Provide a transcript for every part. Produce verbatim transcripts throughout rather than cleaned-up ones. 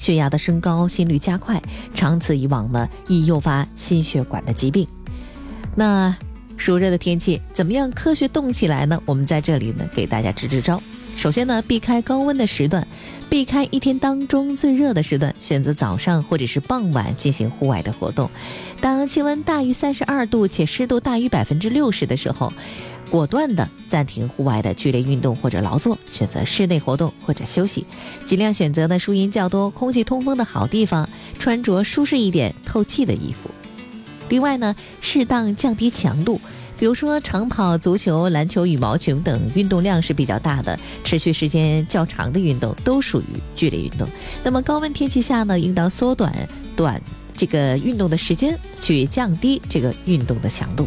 血压的升高，心率加快，长此以往呢，易诱发心血管的疾病。那暑热的天气怎么样科学动起来呢？我们在这里呢给大家支支招。首先呢，避开高温的时段，避开一天当中最热的时段，选择早上或者是傍晚进行户外的活动。当气温大于三十二度且湿度大于百分之六十的时候，果断的暂停户外的剧烈运动或者劳作，选择室内活动或者休息，尽量选择呢树荫较多、空气通风的好地方，穿着舒适一点、透气的衣服。另外呢，适当降低强度。比如说长跑、足球、篮球、羽毛球等运动量是比较大的，持续时间较长的运动都属于剧烈运动。那么高温天气下呢，应当缩短短这个运动的时间，去降低这个运动的强度。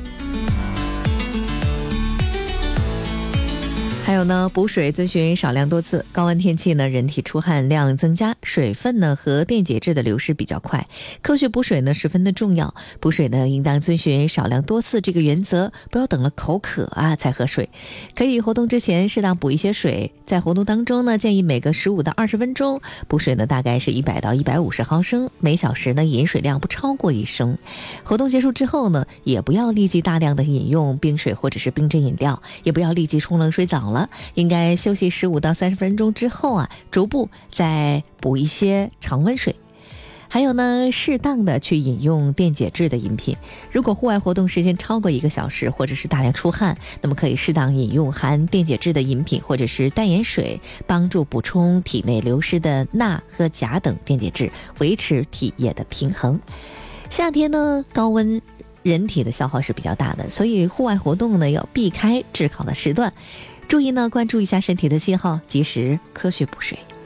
还有呢，补水遵循少量多次。高温天气呢，人体出汗量增加，水分呢和电解质的流失比较快，科学补水呢十分的重要。补水呢应当遵循少量多次这个原则，不要等了口渴啊才喝水。可以活动之前适当补一些水，在活动当中呢，建议每隔十五到二十分钟补水呢，大概是一百到一百五十毫升，每小时呢饮水量不超过一升。活动结束之后呢，也不要立即大量的饮用冰水或者是冰镇饮料，也不要立即冲冷水澡了。应该休息十五到三十分钟之后啊，逐步再补一些常温水。还有呢，适当的去饮用电解质的饮品。如果户外活动时间超过一个小时，或者是大量出汗，那么可以适当饮用含电解质的饮品或者是淡盐水，帮助补充体内流失的钠和钾等电解质，维持体液的平衡。夏天呢，高温人体的消耗是比较大的，所以户外活动呢要避开炙烤的时段。注意呢，关注一下身体的信号，及时科学补水。